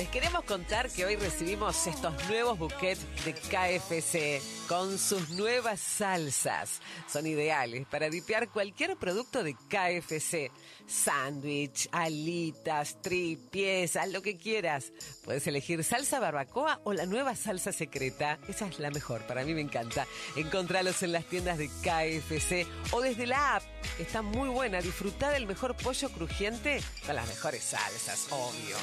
Les queremos contar que hoy recibimos estos nuevos buquets de KFC con sus nuevas salsas. Son ideales para dipear cualquier producto de KFC. Sándwich, alitas, piezas, lo que quieras. Puedes elegir salsa barbacoa o la nueva salsa secreta. Esa es la mejor, para mí me encanta. Encontralos en las tiendas de KFC o desde la app. Está muy buena. Disfrutá del mejor pollo crujiente con las mejores salsas, obvio.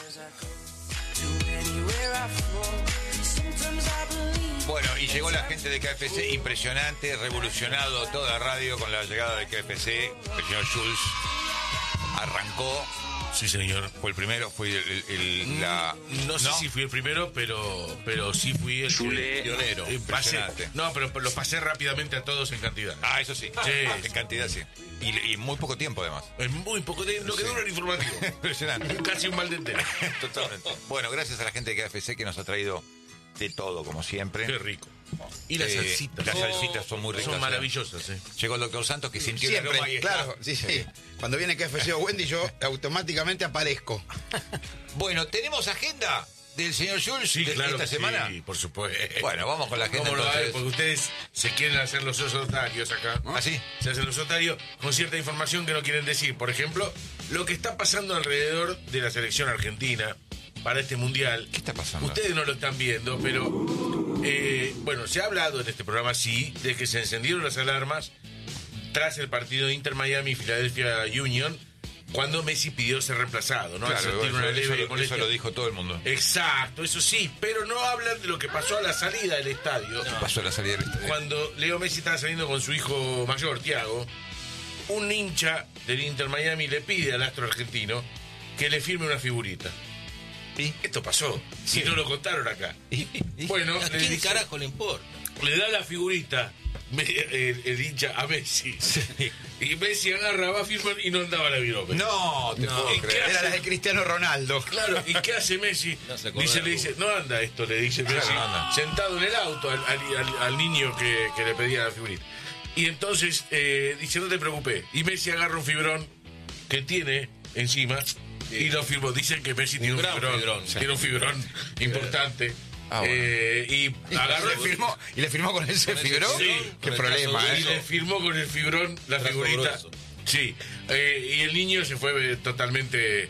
Bueno, y llegó la gente de KFC, impresionante, revolucionado toda la radio con la llegada de KFC. El señor Schulz arrancó. Sí, señor. Fue el primero, fue No sé si fui el primero, pero sí fui el pionero. Pero los pasé rápidamente a todos en cantidad. Ah, eso sí. Sí. En cantidad, sí. Y muy poco tiempo, además. En muy poco tiempo, lo que dura el informativo. Impresionante. Casi un balde entero. Totalmente. Bueno, gracias a la gente de KFC que nos ha traído de todo, como siempre. Qué rico. Y las salsitas. Las salsitas son muy ricas. Son maravillosas, Llegó el doctor Santos que sintió Siempre, el aroma y está. claro, sí. Cuando viene KFC o Wendy, yo automáticamente aparezco. Bueno, ¿tenemos agenda del señor Schulz esta semana? Sí, por supuesto. Bueno, vamos con la agenda. ¿Cómo lo hay? Entonces. Porque ustedes se quieren hacer los otarios acá. ¿Ah, sí? Se hacen los otarios con cierta información que no quieren decir. Por ejemplo, lo que está pasando alrededor de la selección argentina para este mundial. ¿Qué está pasando? Ustedes no lo están viendo, pero bueno, se ha hablado en este programa, sí, de que se encendieron las alarmas tras el partido de Inter Miami y Philadelphia Union, cuando Messi pidió ser reemplazado, ¿no? Claro, eso lo dijo todo el mundo. Exacto, eso sí, pero no hablan de lo que pasó a la salida del estadio. ¿Qué pasó a la salida del estadio? Cuando Leo Messi estaba saliendo con su hijo mayor, Thiago, un hincha del Inter Miami le pide al astro argentino que le firme una figurita. ¿Y? Esto pasó, si no lo contaron acá. Bueno, ¿A quién carajo le importa? le da la figurita el hincha a Messi. Sí. Y Messi agarra, va a firmar y no andaba la virome. No, te puedo creer. Era la de Cristiano Ronaldo. Claro, ¿y qué hace Messi? Le dice, no anda esto, le dice Messi, no. sentado en el auto al niño que le pedía la figurita. Y entonces dice, no te preocupes. Y Messi agarra un fibrón que tiene encima y lo firmó. Dicen que Messi tiene un fibrón. Tiene un fibrón importante. Ah, bueno. Y agarró ¿Y le firmó con ese fibrón? Sí. Qué problema, Y le firmó con el fibrón la figurita. Sí. Y el niño se fue totalmente.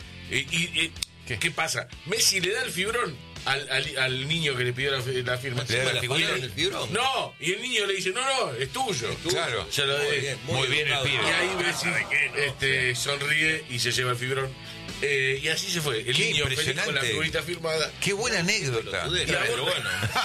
¿Qué pasa? Messi le da el fibrón al niño que le pidió la firma. ¿Le da la figurita? ¿El fibrón? No, y el niño le dice, no, es tuyo. Claro. Se lo de, Muy bien el pibe. y ahí Messi sonríe y se lleva el fibrón. Y así se fue. El Qué niño feliz con la impresionante. figurita firmada. Qué buena anécdota. Pero bueno.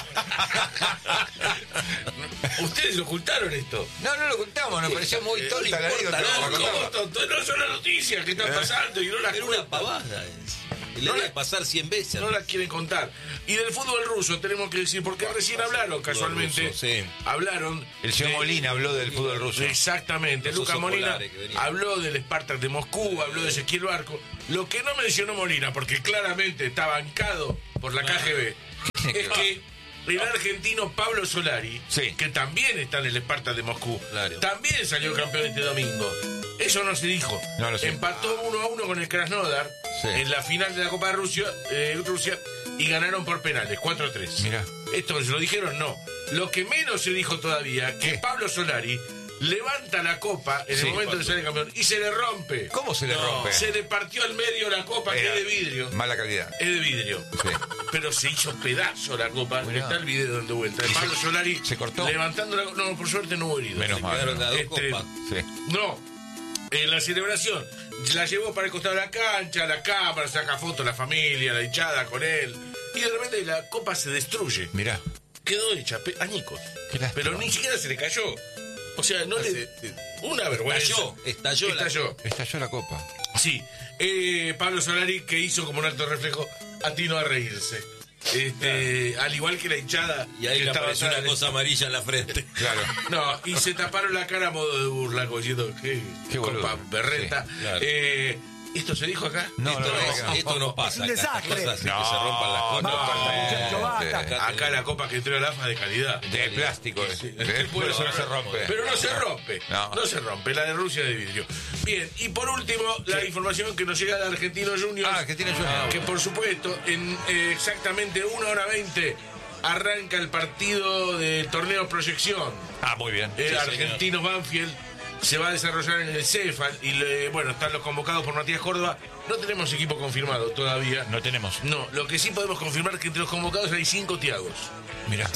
Ustedes ocultaron esto. No lo ocultamos, nos pareció muy tonta la anécdota. ¿Cómo tonto? No son las noticias que están pasando y no las Era una cuentan. pavada. Le debe pasar 100 veces. No la quieren contar. Y del fútbol ruso tenemos que decir, porque recién hablaron casualmente. ruso, sí. Hablaron. El señor Molina habló del fútbol ruso. Exactamente. Los Lucas osos Molina polares que venían. habló del Spartak de Moscú, habló de Ezequiel Barco. Lo que no mencionó Molina, porque claramente está bancado por la KGB, es que el argentino Pablo Solari, Sí. que también está en el Spartak de Moscú, Claro. también salió campeón este domingo. Eso no se dijo. No lo sé. Empató 1-1 con el Krasnodar Sí. en la final de la Copa de Rusia, y ganaron por penales, 4-3. Mirá. ¿Esto se lo dijeron? No. Lo que menos se dijo todavía, que ¿Qué? Pablo Solari levanta la copa en Sí. el momento de salir campeón y se le rompe. ¿Cómo se le rompe? Se le partió al medio la copa, que es de vidrio. Mala calidad. Es de vidrio. Sí. Pero se hizo pedazo la copa. Mirá. Está el video dando vuelta. De Pablo Solari se cortó? levantando la copa. No, por suerte no hubo heridos. Menos mal. Quedaron las dos Este, copas. Sí. No, en la celebración la llevó para el costado de la cancha, la cámara, saca fotos la familia, la hinchada con él. Y de repente la copa se destruye. Mirá. Quedó hecha añicos. Qué lástima. Pero ni siquiera se le cayó. O sea, no le. Una vergüenza. Estalló. Estalló la copa. Sí. Pablo Solari, que hizo como un alto reflejo, atinó a reírse. Al igual que la hinchada. Y ahí que le estaba apareció una atrás. cosa amarilla en la frente. Claro. No, y se taparon la cara a modo de burla, como diciendo, qué Qué boludo. copa berreta. Sí, claro. ¿Esto se dijo acá? Esto no pasa. Es un desastre. Acá las cosas hacen que se rompan las cosas. Basta, muchacho, basta. Acá la copa que entró al AFA de calidad. De plástico. Por eso no se rompe. Pero no se rompe. No. No se rompe. La de Rusia de vidrio. Bien, y por último, la información que nos llega de Argentinos Juniors. Argentinos Juniors. Que por supuesto, en exactamente 1:20 arranca el partido de torneo proyección. Muy bien. Argentinos Banfield se va a desarrollar en el Cefal y bueno, están los convocados por Matías Córdoba. No tenemos equipo confirmado todavía. No tenemos. No, lo que sí podemos confirmar es que entre los convocados hay 5 Thiagos. Mirá.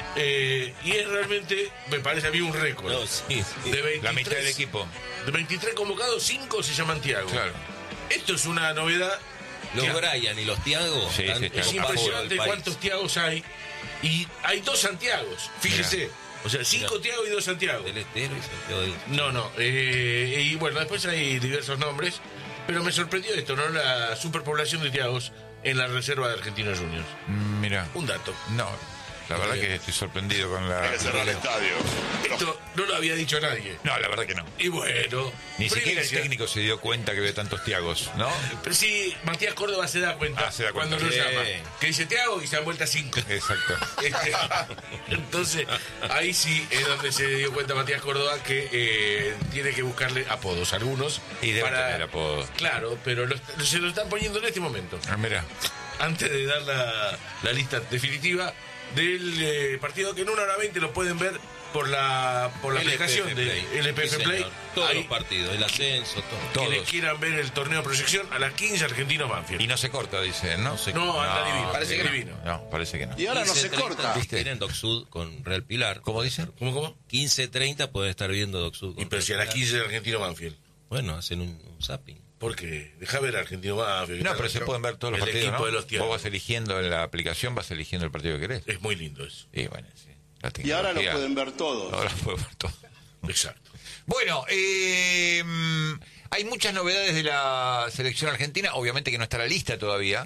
Y es realmente, me parece a mí un récord. No, sí. De 23, La mitad del equipo. De 23 convocados, 5 se llaman Thiago. Claro. Esto es una novedad. Los Brian y los Thiago. Sí, sí, Es impresionante cuántos Thiagos hay. Y hay 2 Santiagos, fíjese. Mirá. O sea, 5 Thiago y 2 Santiago. Del Estero y Santiago del No. Y bueno, después hay diversos nombres. Pero me sorprendió esto, ¿no? La superpoblación de Thiagos en la reserva de Argentinos Juniors. Mira. Un dato. No, la verdad que estoy sorprendido con la... Hay que cerrar el estadio. Esto no lo había dicho nadie. No, la verdad que no. Y bueno, Ni siquiera el primicia. técnico se dio cuenta que había tantos Thiagos, ¿no? Pero sí, Matías Córdoba se da cuenta, Se da cuenta. cuando lo Sí. llama. Que dice Thiago y se dan vuelta 5. Exacto. Entonces, ahí sí es donde se dio cuenta Matías Córdoba que tiene que buscarle apodos, algunos. Y debe tener apodos. Claro, pero se lo están poniendo en este momento. Mira. Antes de dar la lista definitiva del partido, que en 1:20 lo pueden ver por la aplicación de LPF Play. Todos Ahí, los partidos, el ascenso, todo. quienes quieran ver el torneo proyección, a las 15 Argentinos Banfield. Y no se corta, dicen, ¿no? No, anda divino. parece que no. divino. No, parece que no. Y ahora no se 15:30 corta. Tienen Docsud con Real Pilar. ¿Cómo dicen? ¿Cómo? 15:30 pueden estar viendo Docsud con Y pero si a Real las Pilar. 15 de Argentino Banfield. Bueno, hacen un zapping. Porque deja ver Argentino Banfield. No, pero se pueden ver todos los el partidos, equipo ¿no? de los Thiagos. Vos vas eligiendo en la aplicación, vas eligiendo el partido que querés. Es muy lindo eso. Y bueno, sí. La Y ahora lo tecnología. pueden ver todos. Ahora lo pueden ver todo. Exacto. Bueno, hay muchas novedades de la selección argentina. Obviamente que no está la lista todavía.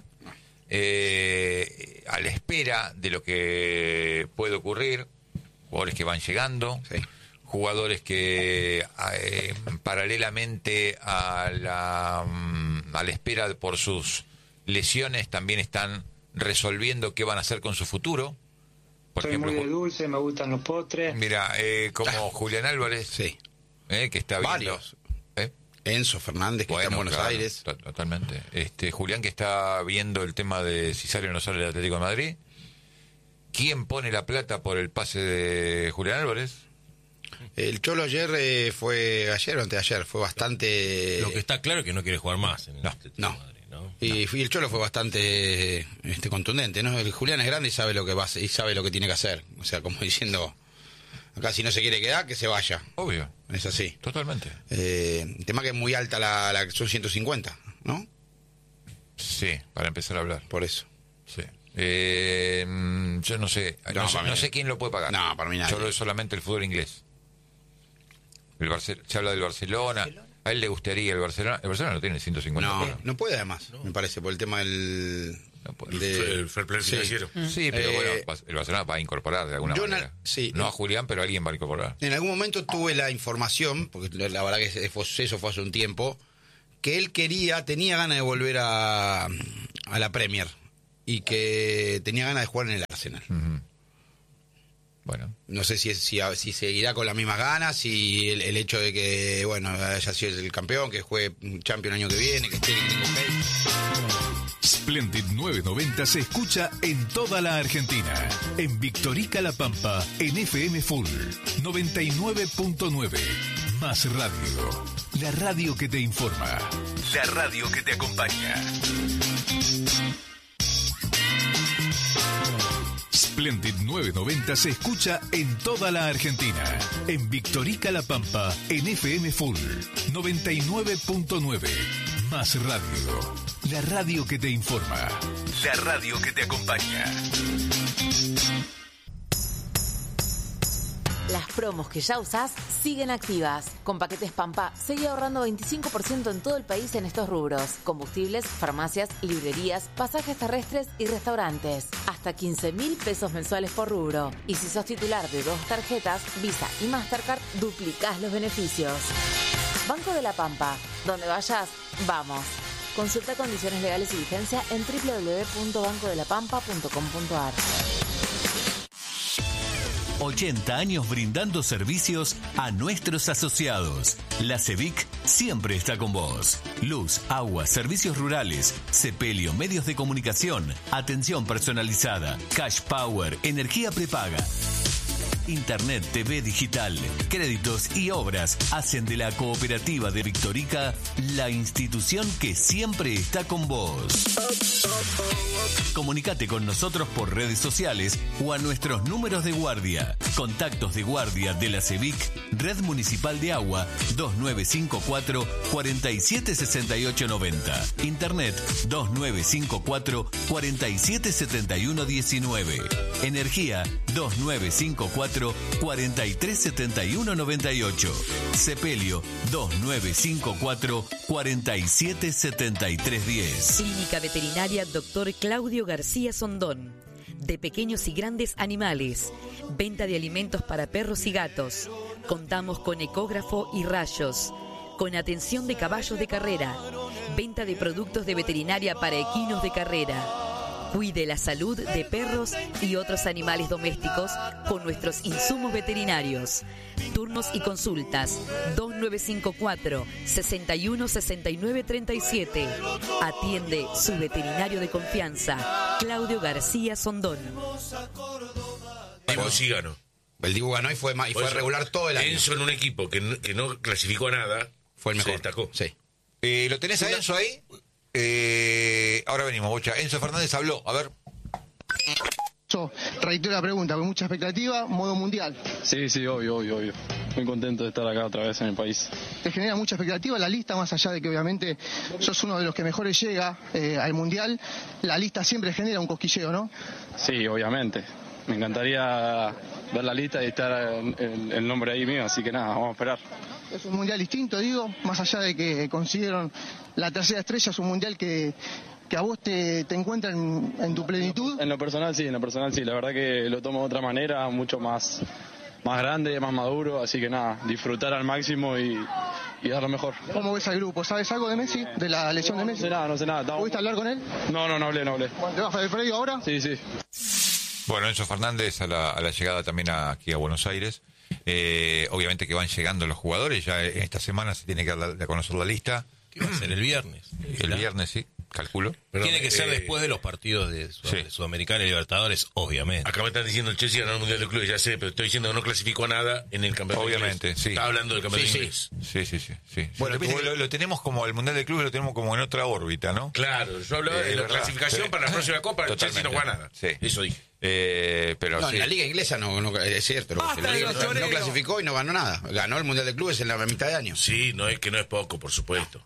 A la espera de lo que puede ocurrir. Jugadores que van llegando. Sí. Jugadores que paralelamente a la espera por sus lesiones también están resolviendo qué van a hacer con su futuro. Por Soy muy de dulce, me gustan los postres. mira, como Julián Álvarez, Sí. que está viendo... Varios. ¿eh? Enzo Fernández, que está en Buenos claro, Aires. Totalmente. Julián, que está viendo el tema de si sale o no sale el Atlético de Madrid. ¿Quién pone la plata por el pase de Julián Álvarez? El Cholo ayer ayer o antes de ayer, fue bastante... Lo que está claro es que no quiere jugar más en el Atlético no. de Madrid, ¿no? Y el Cholo fue bastante contundente, ¿no? El Julián es grande y sabe lo que va y sabe lo que tiene que hacer. O sea, como diciendo, acá si no se quiere quedar, que se vaya. Obvio. Es así. Totalmente. El tema que es muy alta son 150, ¿no? Sí, para empezar a hablar. Por eso. Sí. Yo no sé. No, para mí No sé no. quién lo puede pagar. No, para mí nadie. Solo es solamente el fútbol inglés. Se habla del Barcelona. A él le gustaría el Barcelona. El Barcelona no tiene 150. No, no puede además, me parece, por el tema del... No puede. El fair play financiero. Sí, pero bueno, el Barcelona va a incorporar de alguna manera. sí. No a Julián, pero alguien va a incorporar. En algún momento tuve la información, porque la verdad que eso fue hace un tiempo, que él tenía ganas de volver a la Premier y que tenía ganas de jugar en el Arsenal. Bueno. No sé si seguirá con las mismas ganas y el hecho de que, bueno, haya sido el campeón, que juegue Champions el año que viene, que esté en Splendid 990 se escucha en toda la Argentina. En Victorica La Pampa, en FM Full 99.9. Más radio. La radio que te informa. La radio que te acompaña. Splendid 990 se escucha en toda la Argentina. En Victorica La Pampa, en FM Full 99.9. Más radio. La radio que te informa. La radio que te acompaña. Las promos que ya usás siguen activas. Con Paquetes Pampa, seguí ahorrando 25% en todo el país en estos rubros. Combustibles, farmacias, librerías, pasajes terrestres y restaurantes. Hasta 15.000 pesos mensuales por rubro. Y si sos titular de 2 tarjetas, Visa y Mastercard, duplicás los beneficios. Banco de la Pampa. Donde vayas, Vamos. Consulta condiciones legales y vigencia en www.bancodelapampa.com.ar. 80 años brindando servicios a nuestros asociados. La CEVIC siempre está con vos. Luz, agua, servicios rurales, sepelio, medios de comunicación, atención personalizada, cash power, energía prepaga. Internet, TV digital, créditos y obras hacen de la cooperativa de Victorica la institución que siempre está con vos. Comunicate con nosotros por redes sociales o a nuestros números de guardia. Contactos de guardia de la CEVIC, Red Municipal de Agua, 2954 476890. Internet 2954 477119. Energía 2954 437198. Sepelio 2954 477310. Clínica Veterinaria Dr. Claudio García Sondón. De pequeños y grandes animales. Venta de alimentos para perros y gatos. Contamos con ecógrafo y rayos. Con atención de caballos de carrera. Venta de productos de veterinaria para equinos de carrera. Cuide la salud de perros y otros animales domésticos con nuestros insumos veterinarios. Turnos y consultas 2954 616937. Atiende su veterinario de confianza, Claudio García Sondón. Dibu sí ganó. El Dibu ganó y fue regular todo el año. Enzo en un equipo que no clasificó a nada fue el mejor. se destacó. Sí. ¿Lo tenés a Enzo ahí? Ahora venimos, Bocha. Enzo Fernández habló, a ver. Reitero la pregunta, con mucha expectativa, modo mundial. Sí, obvio. Muy contento de estar acá otra vez en el país. ¿Te genera mucha expectativa la lista, más allá de que obviamente sos uno de los que mejores llega al mundial? La lista siempre genera un cosquilleo, ¿no? Sí, obviamente. Me encantaría ver la lista y estar el nombre ahí mío, así que nada, vamos a esperar. Es un mundial distinto, digo, más allá de que consiguieron la tercera estrella, es un mundial que a vos te encuentra en tu plenitud. En lo personal sí, la verdad que lo tomo de otra manera, mucho más grande, más maduro, así que nada, disfrutar al máximo y dar lo mejor. ¿Cómo ves al grupo? ¿Sabes algo de Messi? ¿De la lesión de Messi? No sé nada. ¿Pudiste hablar con él? No hablé. ¿Te vas para el predio ahora? Sí. Bueno, Enzo Fernández a la llegada también aquí a Buenos Aires. Obviamente que van llegando los jugadores, ya en esta semana se tiene que dar a conocer la lista. ¿Qué va a ser el viernes? El viernes, sí, calculo. Tiene que ser después de los partidos de Sudamericana y Libertadores, obviamente. Acá me están diciendo el Chelsea ganó el Mundial de Clubes, ya sé, pero estoy diciendo que no clasificó a nada en el campeonato obviamente, inglés. Sí. Está hablando del campeonato inglés. Sí. Bueno, lo tenemos como el Mundial de Clubes, lo tenemos como en otra órbita, ¿no? Claro, yo hablaba de la clasificación para la próxima Copa, el Chelsea no juega nada. Sí. Eso dije. Pero en la Liga Inglesa no es cierto. No clasificó y no ganó nada. Ganó el Mundial de Clubes en la mitad de año. Sí, no es poco, por supuesto.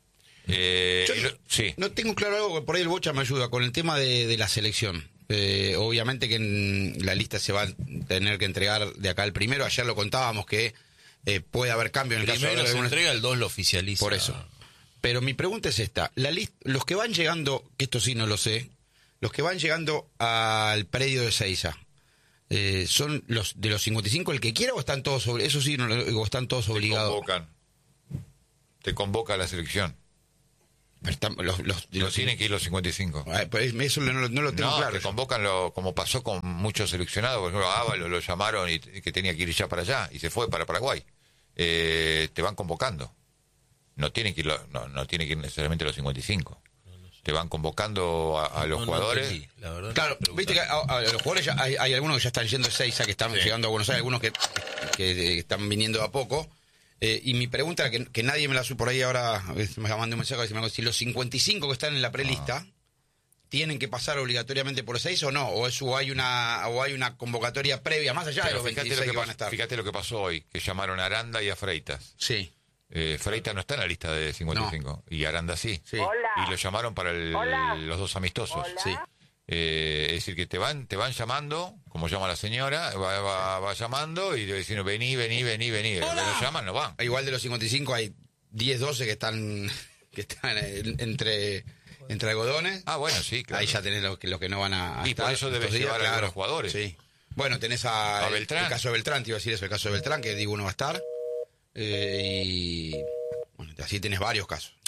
No tengo claro algo, por ahí el Bocha me ayuda con el tema de la selección. Obviamente que en la lista se va a tener que entregar de acá el primero. Ayer lo contábamos que puede haber cambio en el caso de se entrega, el 2 lo oficializa. Por eso. Pero mi pregunta es esta: los que van llegando, que esto sí no lo sé, los que van llegando al predio de Seiza, ¿son los de los 55 el que quiera o están todos o están todos obligados? Te convoca la selección. Los tienen que ir los 55. Pues eso no lo tengo claro. Te convocan como pasó con muchos seleccionados. Por ejemplo, Ábalos lo llamaron y que tenía que ir ya para allá y se fue para Paraguay. Te van convocando. No tienen que ir necesariamente los 55. Te van convocando a los jugadores. La verdad, claro, viste que a los jugadores ya hay algunos que ya están yendo de Seiza, que están llegando a Buenos Aires, algunos que están viniendo a poco. Y mi pregunta, que nadie me la supo por ahí ahora, me mandó un mensaje, si los 55 que están en la prelista tienen que pasar obligatoriamente por Seiza o no, o hay una convocatoria previa más allá de los 26 que van a estar. Fíjate lo que pasó hoy, que llamaron a Aranda y a Freitas. Sí. Freitas no está en la lista de 55 no. Y Aranda sí. Hola. Y lo llamaron para los dos amistosos. Hola. Sí. Es decir, que te van llamando, como llama la señora, va llamando y diciendo vení. Lo llaman, no van. Igual de los 55 hay 10, 12 que están entre algodones. Ah, bueno, sí, claro. Ahí ya tenés los que no van a y estar. por eso debes llevar a los jugadores. Sí. Bueno, tenés a Beltrán. El caso de Beltrán, te iba a decir eso, el caso de Beltrán, que digo no va a estar. Y bueno, así tenés varios casos.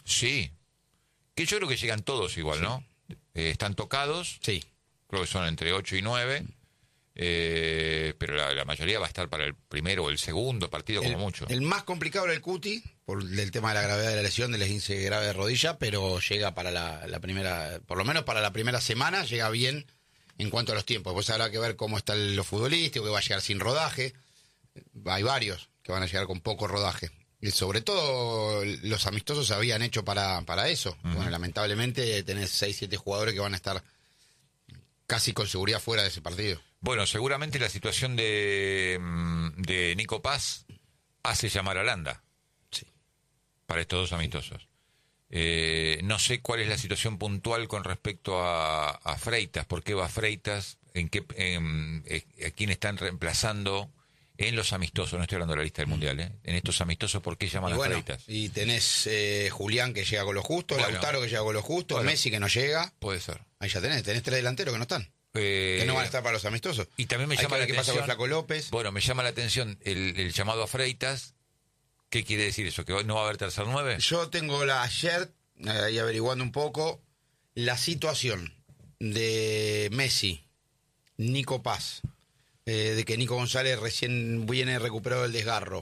Sí. Que yo creo que llegan todos igual, ¿no? Están tocados. Sí. Creo que son entre 8 y 9. Pero la mayoría va a estar para el primero o el segundo partido como mucho. El más complicado era el Cuti, por el tema de la gravedad de la lesión, del esguince grave de rodilla, pero llega para la primera, por lo menos para la primera semana, llega bien en cuanto a los tiempos. Pues habrá que ver cómo está lo futbolístico, que va a llegar sin rodaje. Hay varios que van a llegar con poco rodaje. Y sobre todo los amistosos se habían hecho para eso. Bueno, lamentablemente tenés 6-7 jugadores que van a estar casi con seguridad fuera de ese partido. Bueno, seguramente la situación de Nico Paz hace llamar a Landa. Sí. Para estos dos amistosos. No sé cuál es la situación puntual con respecto a Freitas. ¿Por qué va Freitas? ¿A quién están reemplazando en los amistosos? No estoy hablando de la lista del Mundial, ¿eh? En estos amistosos, ¿por qué llaman a Freitas? Y tenés Julián que llega con lo justo, Lautaro que llega con lo justo, Messi que no llega. Puede ser. Ahí ya tenés 3 delanteros que no están. Que no van a estar para los amistosos. Y también me llama la atención. ¿Qué pasa con Flaco López? Bueno, me llama la atención el llamado a Freitas. ¿Qué quiere decir eso? ¿Que hoy no va a haber tercer 9? Yo tengo ayer, ahí averiguando un poco, la situación de Messi, Nico Paz, de que Nico González recién viene recuperado del desgarro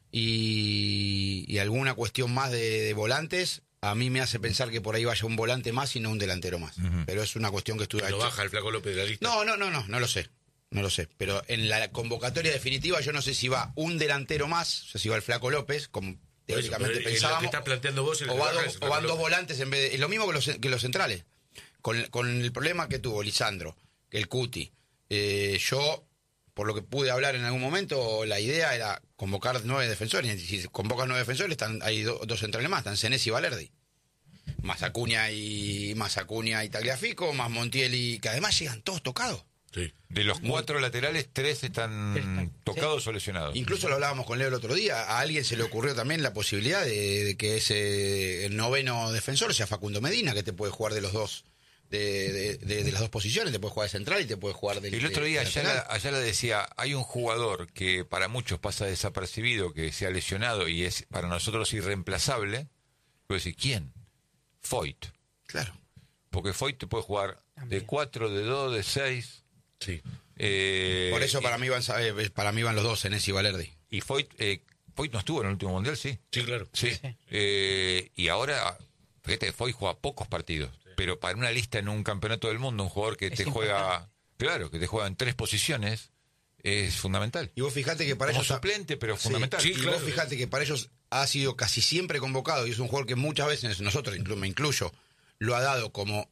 y alguna cuestión más de volantes. A mí me hace pensar que por ahí vaya un volante más y no un delantero más. Pero es una cuestión que estuve... ¿Lo baja el Flaco López de la lista? No lo sé. No lo sé. Pero en la convocatoria definitiva yo no sé si va un delantero más, o sea, si va el Flaco López, como teóricamente pensábamos. Lo que estás planteando vos, o van dos volantes en vez de... Es lo mismo que los centrales. Con el problema que tuvo Lisandro, que el Cuti. Yo, por lo que pude hablar en algún momento, la idea era convocar 9 defensores. Y si convocas 9 defensores, hay dos centrales más, están Senesi y Valerdi. Más Acuña y Tagliafico, más Montiel, y que además llegan todos tocados. Sí. De los 4 laterales, 3 están tocados o lesionados. Incluso lo hablábamos con Leo el otro día. A alguien se le ocurrió también la posibilidad de que el noveno defensor sea Facundo Medina, que te puede jugar de los dos. De las dos posiciones, te puede jugar de central y te puede jugar El otro día Ayala decía, hay un jugador que para muchos pasa desapercibido, que se ha lesionado y es para nosotros irreemplazable. Puedo decir, ¿quién? Foyt. Claro. Porque Foyt te puede jugar de 4, de 2, de 6. Sí. Por eso para mí van los dos, Senesi y Valerdi. Y Foyt no estuvo en el último Mundial, sí. Sí, claro. Sí. Y ahora, fíjate, Foyt juega pocos partidos. Pero para una lista en un campeonato del mundo, un jugador que te juega, que te juega en 3 posiciones, es fundamental. Y vos fijate que para como ellos suplente, pero fundamental. Sí, y vos fijate que para ellos ha sido casi siempre convocado, y es un jugador que muchas veces nosotros, me incluyo, lo ha dado como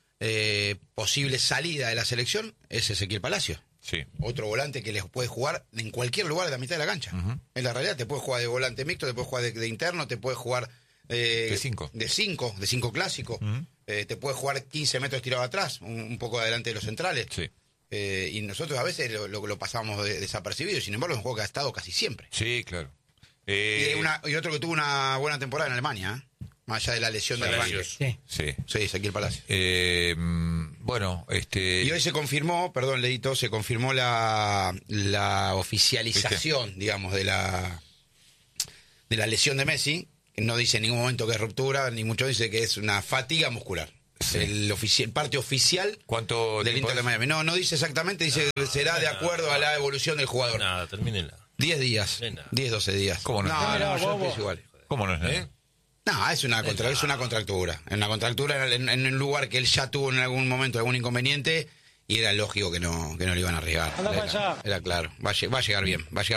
posible salida de la selección, es Ezequiel Palacio. Sí. Otro volante que les puede jugar en cualquier lugar de la mitad de la cancha. En la realidad te puede jugar de volante mixto, te puede jugar de interno, te puede jugar de 5 clásico. Te puede jugar 15 metros tirado atrás, un poco adelante de los centrales. Sí. Y nosotros a veces lo pasamos desapercibido, sin embargo es un juego que ha estado casi siempre. Sí, claro. Y otro que tuvo una buena temporada en Alemania, más allá de la lesión de Rangers. Sí, Ezequiel Palacio. Bueno, Y hoy se confirmó, perdón, Leito, se confirmó la oficialización, digamos, de la lesión de Messi. No dice en ningún momento que es ruptura, ni mucho dice que es una fatiga muscular. Sí. El parte oficial del Inter de Miami. No dice exactamente, dice que será de acuerdo a la evolución del jugador. Nada, termínenla. 10 días. 10, 12 días. ¿Cómo no? No, yo pienso igual. ¿Cómo no es nada? No, es una contractura. Una contractura en un lugar que él ya tuvo en algún momento algún inconveniente y era lógico que no le iban a arriesgar. Era claro. Va a llegar bien. Va a llegar